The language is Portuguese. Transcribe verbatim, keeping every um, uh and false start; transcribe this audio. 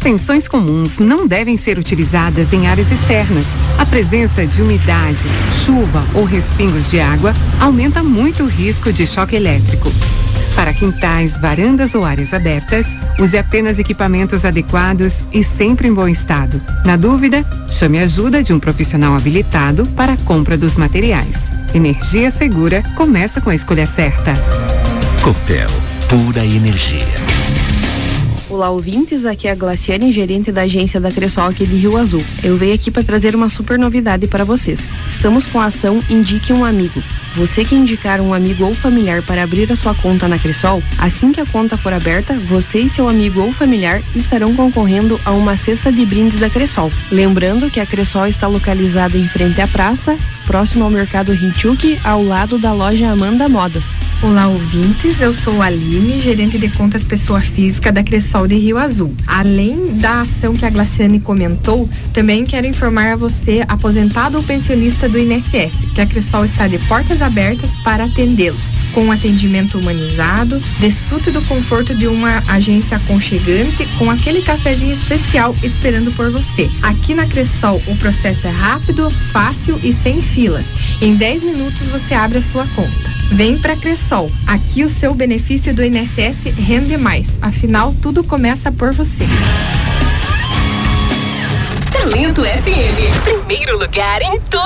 Suspensões comuns não devem ser utilizadas em áreas externas. A presença de umidade, chuva ou respingos de água aumenta muito o risco de choque elétrico. Para quintais, varandas ou áreas abertas, use apenas equipamentos adequados e sempre em bom estado. Na dúvida, chame a ajuda de um profissional habilitado para a compra dos materiais. Energia segura começa com a escolha certa. Copel, pura energia. Olá, ouvintes, aqui é a Glaciane, gerente da agência da Cressol aqui de Rio Azul. Eu venho aqui para trazer uma super novidade para vocês. Estamos com a ação Indique um Amigo. Você que indicar um amigo ou familiar para abrir a sua conta na Cressol, assim que a conta for aberta, você e seu amigo ou familiar estarão concorrendo a uma cesta de brindes da Cressol. Lembrando que a Cressol está localizada em frente à praça, próximo ao Mercado Rinchuk, ao lado da loja Amanda Modas. Olá, ouvintes, eu sou a Aline, gerente de contas pessoa física da Cressol de Rio Azul. Além da ação que a Glaciane comentou, também quero informar a você, aposentado ou pensionista do I N S S, que a Cressol está de portas abertas para atendê-los. Com um atendimento humanizado, desfrute do conforto de uma agência aconchegante com aquele cafezinho especial esperando por você. Aqui na Cressol o processo é rápido, fácil e sem filas. Em dez minutos você abre a sua conta. Vem pra Cressol. Aqui o seu benefício do I N S S rende mais. Afinal, tudo começa por você. Talento F M. Primeiro lugar em todo